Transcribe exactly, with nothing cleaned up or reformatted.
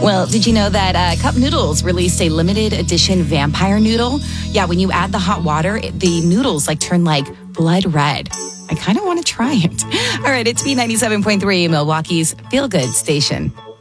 Well, did you know that uh, Cup Noodles released a limited edition vampire noodle? Yeah, when you add the hot water, it, the noodles like turn like blood red. I kind of want to try it. All right, it's B ninety-seven point three, Milwaukee's Feel Good Station.